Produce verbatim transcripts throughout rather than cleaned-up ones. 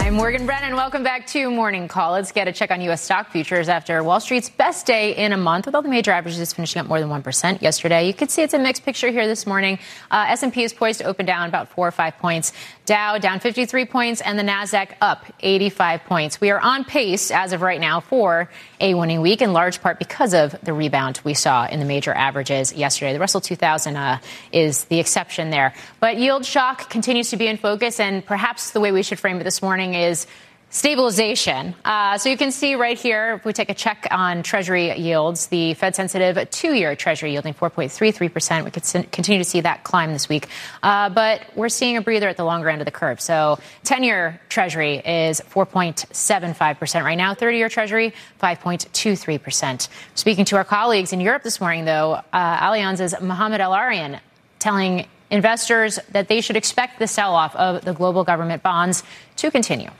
I'm Morgan Brennan. Welcome back to Morning Call. Let's get a check on U S stock futures after Wall Street's best day in a month, with all the major averages finishing up more than one percent yesterday. You can see it's a mixed picture here this morning. Uh, S and P is poised to open down about four or five points. Dow down fifty-three points, and the Nasdaq up eighty-five points. We are on pace as of right now for a winning week, in large part because of the rebound we saw in the major averages yesterday. The Russell two thousand uh, is the exception there. But yield shock continues to be in focus, and perhaps the way we should frame it this morning is stabilization. Uh, so you can see right here, if we take a check on Treasury yields, the Fed-sensitive two-year Treasury yielding four point three three percent. We could continue to see that climb this week. Uh, but we're seeing a breather at the longer end of the curve. So ten-year Treasury is four point seven five percent right now. thirty-year Treasury, five point two three percent. Speaking to our colleagues in Europe this morning, though, uh, Allianz's Mohamed El-Arian telling investors that they should expect the sell-off of the global government bonds to continue.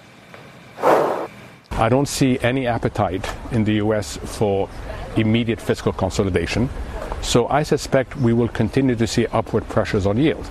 I don't see any appetite in the U S for immediate fiscal consolidation, so I suspect we will continue to see upward pressures on yield.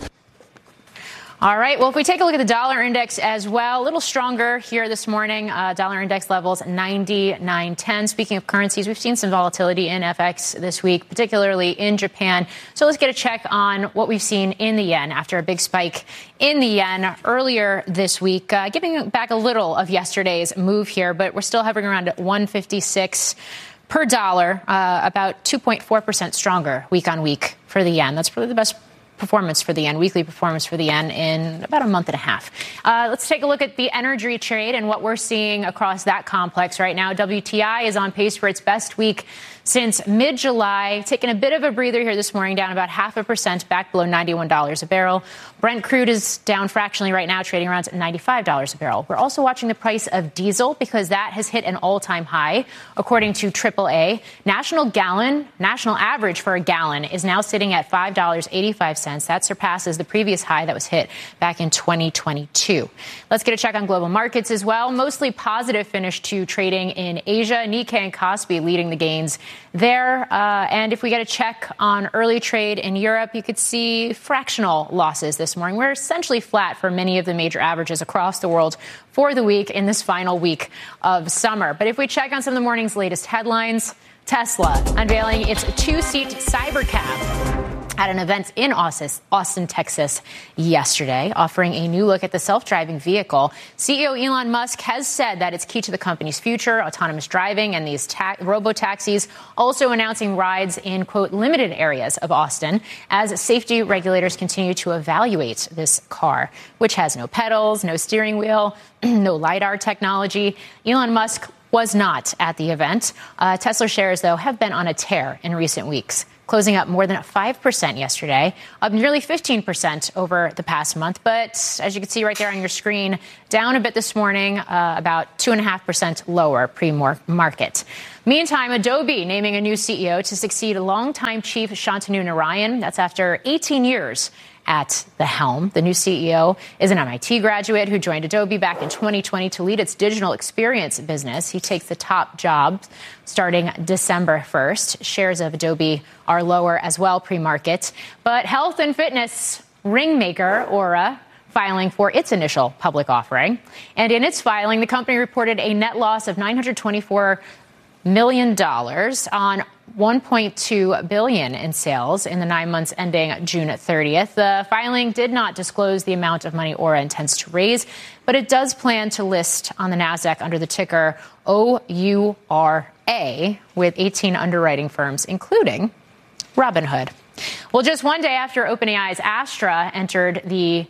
All right. Well, if we take a look at the dollar index as well, a little stronger here this morning. Uh, dollar index levels ninety-nine ten. Speaking of currencies, we've seen some volatility in F X this week, particularly in Japan. So let's get a check on what we've seen in the yen after a big spike in the yen earlier this week, uh, giving back a little of yesterday's move here, but we're still hovering around one fifty-six per dollar, uh, about two point four percent stronger week on week for the yen. That's probably the best performance for the yen, weekly performance for the yen in about a month and a half. Uh, let's take a look at the energy trade and what we're seeing across that complex right now. W T I is on pace for its best week since mid-July, taking a bit of a breather here this morning, down about half a percent, back below ninety-one dollars a barrel. Brent crude is down fractionally right now, trading around ninety-five dollars a barrel. We're also watching the price of diesel because that has hit an all-time high, according to triple A. National gallon, national average for a gallon is now sitting at five dollars and eighty-five cents. That surpasses the previous high that was hit back in twenty twenty-two. Let's get a check on global markets as well. Mostly positive finish to trading in Asia. Nikkei and Kospi leading the gains there. Uh, and if we get a check on early trade in Europe, you could see fractional losses this morning. We're essentially flat for many of the major averages across the world for the week in this final week of summer. But if we check on some of the morning's latest headlines, Tesla unveiling its two-seat Cybercab at an event in Austin, Texas yesterday, offering a new look at the self-driving vehicle. C E O Elon Musk has said that it's key to the company's future, autonomous driving and these ta- robo-taxis, also announcing rides in, quote, limited areas of Austin as safety regulators continue to evaluate this car, which has no pedals, no steering wheel, no LiDAR technology. Elon Musk was not at the event. Uh, Tesla shares, though, have been on a tear in recent weeks, closing up more than five percent yesterday, up nearly fifteen percent over the past month. But as you can see right there on your screen, down a bit this morning, uh, about two point five percent lower pre-market. Meantime, Adobe naming a new C E O to succeed longtime chief Shantanu Narayan. That's after eighteen years at the helm. The new C E O is an M I T graduate who joined Adobe back in twenty twenty to lead its digital experience business. He takes the top job starting December first. Shares of Adobe are lower as well pre-market. But health and fitness ring maker Oura filing for its initial public offering. And in its filing, the company reported a net loss of nine hundred twenty-four million dollars on one point two billion dollars in sales in the nine months ending June thirtieth. The filing did not disclose the amount of money Oura intends to raise, but it does plan to list on the Nasdaq under the ticker O U R A with eighteen underwriting firms, including Robinhood. Well, just one day after OpenAI's Astra entered the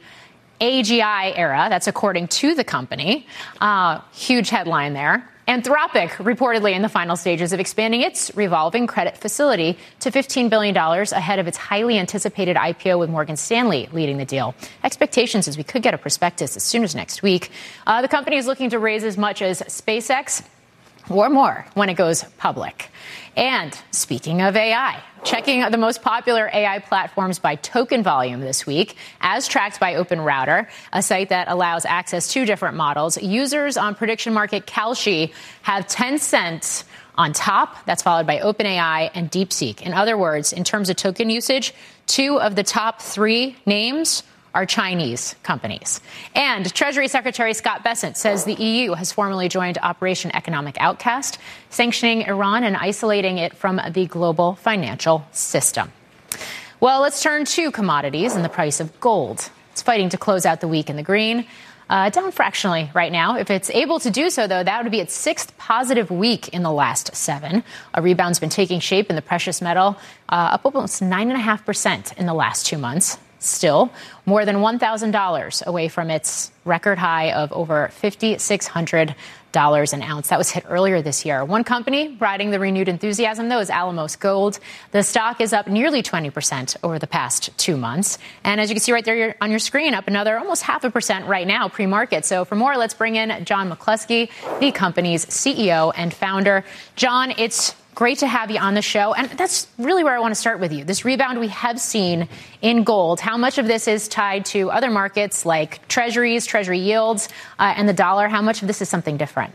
A G I era, that's according to the company, uh, huge headline there. Anthropic reportedly in the final stages of expanding its revolving credit facility to fifteen billion dollars ahead of its highly anticipated I P O with Morgan Stanley leading the deal. Expectations is we could get a prospectus as soon as next week. Uh, the company is looking to raise as much as SpaceX or more when it goes public. And speaking of A I, checking the most popular A I platforms by token volume this week, as tracked by OpenRouter, a site that allows access to different models. Users on prediction market Kalshi have Tencent on top. That's followed by OpenAI and DeepSeek. In other words, in terms of token usage, two of the top three names are Chinese companies. And Treasury Secretary Scott Bessent says the E U has formally joined Operation Economic Outcast, sanctioning Iran and isolating it from the global financial system. Well, let's turn to commodities and the price of gold. It's fighting to close out the week in the green, uh, down fractionally right now. If it's able to do so, though, that would be its sixth positive week in the last seven. A rebound's been taking shape in the precious metal, uh, up almost nine point five percent in the last two months. Still, more than one thousand dollars away from its record high of over five thousand six hundred dollars an ounce. That was hit earlier this year. One company riding the renewed enthusiasm, though, is Alamos Gold. The stock is up nearly twenty percent over the past two months. And as you can see right there on your screen, up another almost half a percent right now pre-market. So for more, let's bring in John McCluskey, the company's C E O and founder. John, it's great to have you on the show. And that's really where I want to start with you. This rebound we have seen in gold, how much of this is tied to other markets like treasuries, treasury yields, uh, and the dollar? How much of this is something different?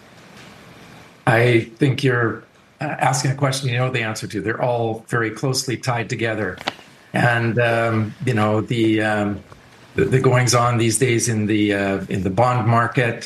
I think you're uh, asking a question you know the answer to. They're all very closely tied together. And, um, you know, the, um, the the goings on these days in the uh, in the bond market,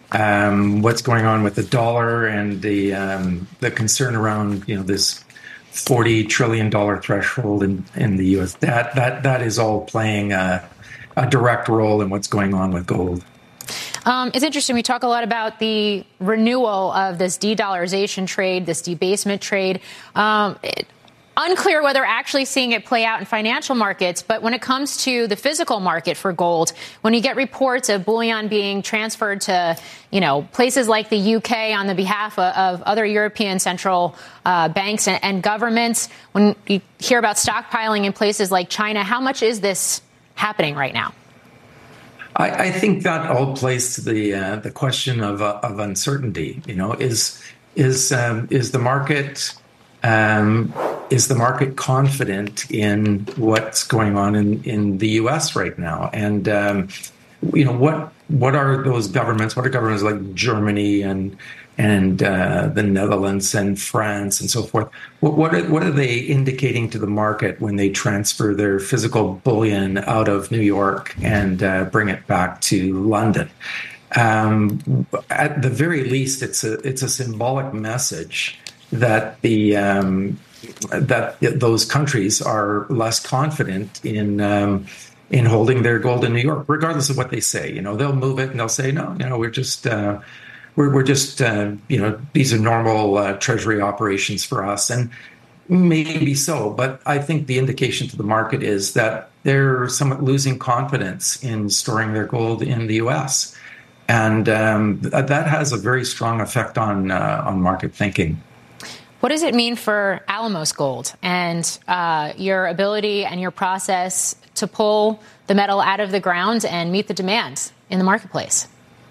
Um, what's going on with the dollar and the um, the concern around, you know, this forty trillion dollars threshold in, in the U S. That that that is all playing a, a direct role in what's going on with gold. Um, it's interesting. We talk a lot about the renewal of this de-dollarization trade, this debasement trade. Um, it, Unclear whether we're actually seeing it play out in financial markets, but when it comes to the physical market for gold, when you get reports of bullion being transferred to, you know, places like the U K on the behalf of, of other European central uh, banks and, and governments, when you hear about stockpiling in places like China, how much is this happening right now? I, I think that all plays to the uh, the question of uh, of uncertainty. You know, is is um, is the market Um, is the market confident in what's going on in, in the U S right now? And, um, you know, what what are those governments, what are governments like Germany and and uh, the Netherlands and France and so forth, what, what, are, what are they indicating to the market when they transfer their physical bullion out of New York and uh, bring it back to London? Um, at the very least, it's a it's a symbolic message that the um, that those countries are less confident in um, in holding their gold in New York, regardless of what they say. You know, they'll move it and they'll say, no, you know, we're just uh, we're we're just uh, you know, these are normal uh, treasury operations for us, and maybe so. But I think the indication to the market is that they're somewhat losing confidence in storing their gold in the U S, and um, that has a very strong effect on uh, on market thinking. What does it mean for Alamos Gold and uh, your ability and your process to pull the metal out of the ground and meet the demand in the marketplace?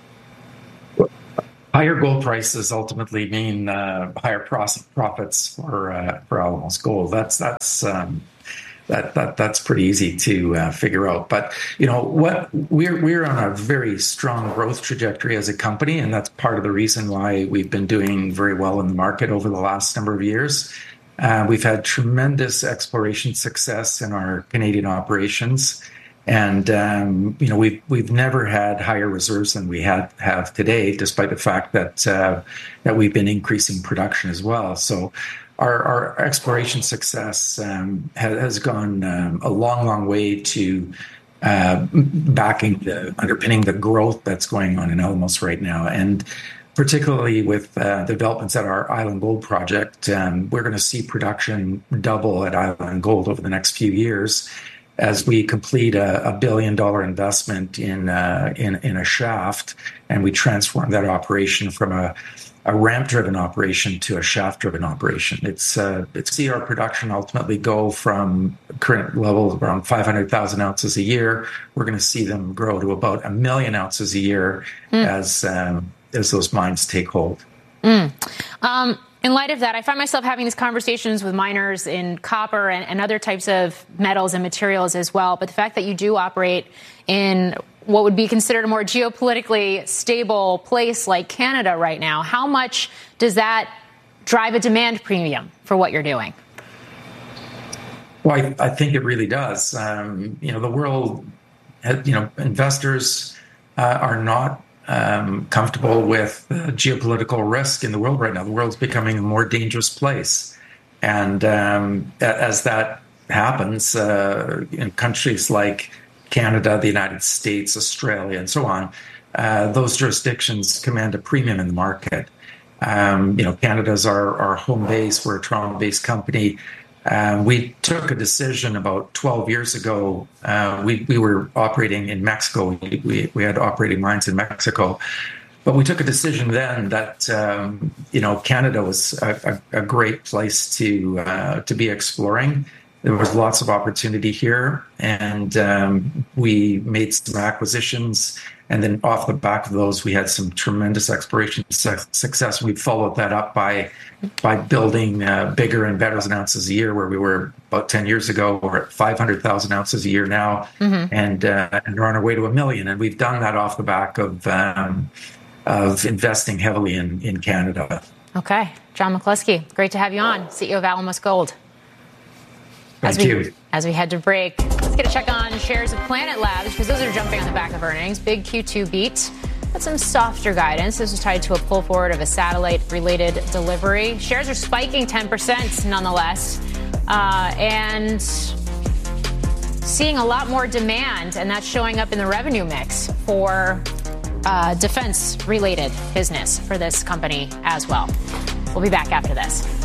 Higher gold prices ultimately mean uh, higher profits for uh, for Alamos Gold. That's that's um, that that that's pretty easy to uh, figure out. But you know what, we're we're on a very strong growth trajectory as a company, and that's part of the reason why we've been doing very well in the market over the last number of years. Uh, we've had tremendous exploration success in our Canadian operations, and um, you know we've we've never had higher reserves than we had have today, despite the fact that uh, that we've been increasing production as well. So. Our, our exploration success um, has, has gone um, a long, long way to uh, backing the underpinning the growth that's going on in Alamos right now, and particularly with uh, developments at our Island Gold project, um, we're going to see production double at Island Gold over the next few years as we complete a, a billion dollar investment in, uh, in in a shaft, and we transform that operation from a a ramp-driven operation to a shaft-driven operation. It's uh, it's see our production ultimately go from current levels around five hundred thousand ounces a year. We're going to see them grow to about a million ounces a year mm. as um, as those mines take hold. Mm. Um, in light of that, I find myself having these conversations with miners in copper and, and other types of metals and materials as well. But the fact that you do operate in what would be considered a more geopolitically stable place like Canada right now, how much does that drive a demand premium for what you're doing? Well, I, I think it really does. Um, you know, the world you know, investors uh, are not um, comfortable with uh, geopolitical risk in the world right now. The world's becoming a more dangerous place. And um, as that happens uh, in countries like Canada, the United States, Australia, and so on, uh, those jurisdictions command a premium in the market. Um, you know, Canada's our, our home base. We're a Toronto-based company. Uh, we took a decision about twelve years ago. Uh, we, we were operating in Mexico. We, we, we had operating mines in Mexico. But we took a decision then that, um, you know, Canada was a, a, a great place to uh, to be exploring. There was lots of opportunity here, and um, we made some acquisitions. And then off the back of those, we had some tremendous exploration su- success. We followed that up by by building uh, bigger and better ounces a year, where we were about ten years ago. We're at five hundred thousand ounces a year now, mm-hmm. and uh, and we're on our way to a million. And we've done that off the back of um, of investing heavily in, in Canada. Okay. John McCluskey, great to have you on, C E O of Alamos Gold. Thank as we, you. As we head to break, let's get a check on shares of Planet Labs, because those are jumping on the back of earnings. Big Q two beat, but some softer guidance. This was tied to a pull forward of a satellite-related delivery. Shares are spiking ten percent nonetheless, uh, and seeing a lot more demand, and that's showing up in the revenue mix for uh, defense-related business for this company as well. We'll be back after this.